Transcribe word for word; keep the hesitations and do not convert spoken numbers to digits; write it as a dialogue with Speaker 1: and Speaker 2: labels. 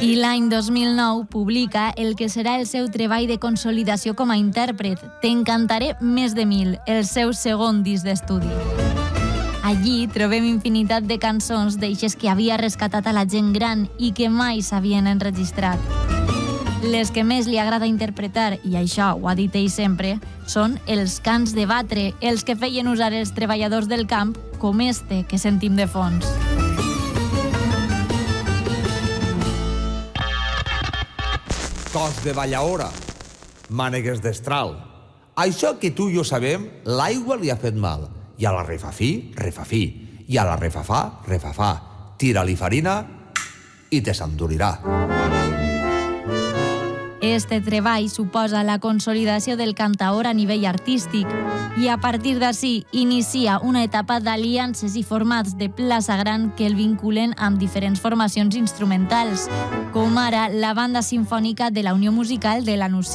Speaker 1: I l'any dos mil nou publica el que serà el seu treball de consolidació com a intèrpret, T'encantaré més de mil, el seu segon disc d'estudi. Allí trobem infinitat de cançons d'eixes que havia rescatat a la gent gran i que mai s'havien enregistrat. Les que més li agrada interpretar, i això ho ha dit ell sempre, són els cants de batre, els que feien usar els treballadors del camp, com este que sentim de fons.
Speaker 2: Cos de ballaora, mànegues d'estral. Això que tu i jo sabem, l'aigua li ha fet mal. I a la refafí, refafí. I a la refafà, refafà. Tira-li farina i te s'endurirà.
Speaker 1: Este treball suposa la consolidació del cantaor a nivell artístic i a partir d'ací inicia una etapa d'aliances i formats de plaça gran que el vinculen amb diferents formacions instrumentals, com ara la Banda Simfònica de la Unió Musical de la Nucia.